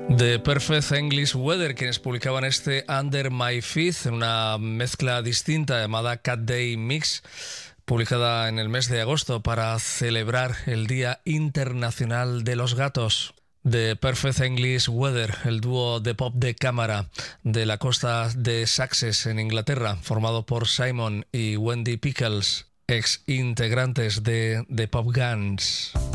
The Perfect English Weather, quienes publicaban este Under My Feet, en una mezcla distinta llamada Cat Day Mix, publicada en el mes de agosto para celebrar el Día Internacional de los Gatos. The Perfect English Weather, el dúo de pop de cámara de la costa de Sussex en Inglaterra, formado por Simon y Wendy Pickles, ex integrantes de The Pop Guns.